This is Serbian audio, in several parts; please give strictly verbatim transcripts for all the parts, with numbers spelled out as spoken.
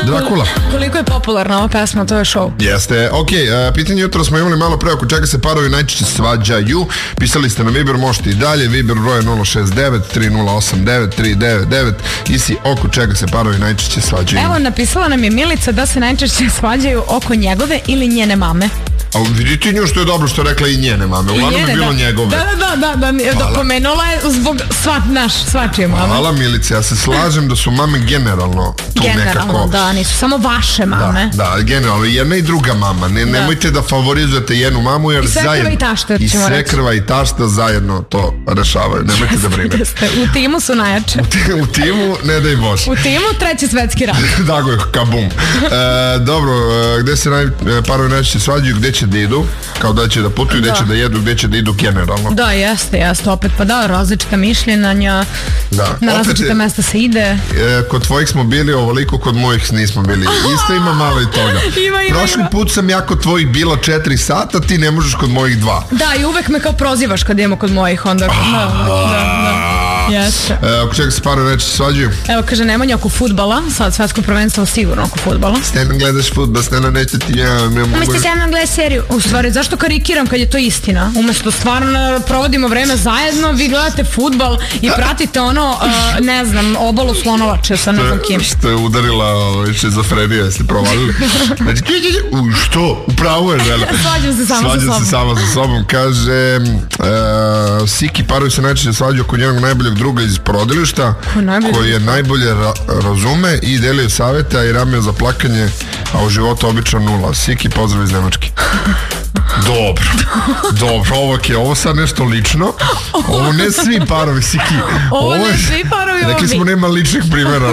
Drakula. Koliko je popularna ova pesma, to je show. Jeste, ok, uh, pitanje jutro smo imali malo pre oko čega se parovi najčešće svađaju. Pisali ste na Viber, možete i dalje. Viber broj je nula šest devet tri nula osam devet tri devet devet. Isi, oko čega se parovi najčešće svađaju? Evo, napisala nam je Milica da se najčešće svađaju oko njegove ili njene mame. A vidite nju što je dobro što je rekla i njene mame. Uglavnom je bilo njegove. Da, da, da, da, da pomenula je zbog sva, naš, svačije mame. Hvala Milice, ja se slažem da su mame generalno tu generalno, nekako. Generalno, da, nisu samo vaše mame. Da, da, generalno, jedna i druga mama. Ne, da. Nemojte da favorizujete jednu mamu jer I sve zajedno. I tašta, I sve krva i tašta zajedno to rešavaju. Nemojte da brinete. U timu su najjače. U, u timu, ne daj Bože. U timu treći svetski rat. Tako je, kabum. E, dobro, gde se naj, parovi najčešće svađaju, gde će da idu? Kao da će da putuju, gde će da jedu, gde će da idu generalno. Da, jeste, jeste, opet pa da, različita mišljenja, da. Na različite mesta se ide. E, kod tvojih smo bili ovoliko, kod mojih nismo bili. Isto ima malo i toga. Ima, ima, Prošli ima. put sam ja kod tvojih bila četiri sata, ti ne možeš kod mojih dva. Da, i uvek me kao prozivaš kad idemo kod mojih, onda... Da, da, da. Jeste. E, oko čega se parovi najčešće svađaju? Evo, kaže, Nemanja oko fudbala, sad svetsko prvenstvo sigurno oko fudbala. Steno gledaš fudbal, Steno neće ti ja... Umesto Steno gledaš seriju. U stvari, zašto karikiram kad je to istina? Umesto stvarno provodimo vreme zajedno, vi gledate fudbal i pratite ono, uh, ne znam, obalu slonovače sa ne znam kim. Što je udarila šizofrenija, jeste provalili. Znači, u, što? Upravo je žena. Svađam se sama Svađam sa sobom. se sama sa sobom. Kaže, uh, Siki parovi se najčešće svađaju oko njenog najboljeg druga iz porodilišta, koji je najbolje ra razume i delio savjeta i ramio za plakanje, a u životu obično nula. Siki, pozdrav iz Nemačke. Dobro, dobro, ovo je ovo sad nešto lično. Ovo ne svi parovi, Siki. Ovo ne svi parovi, ovo rekli smo nema ličnih primjera.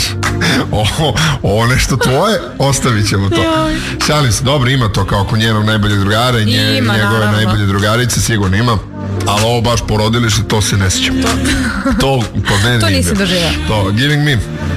ovo, ovo nešto tvoje, ostavit ćemo to. Šalim se, dobro, ima to kao oko njenog najbolje drugara i nje, ima, njegove naravno. najbolje drugarice, sigurno ima. Ali ovo baš porodilište, to se ne sjećam. To, to, to, ne, to nisi doživao. To, Giving Me.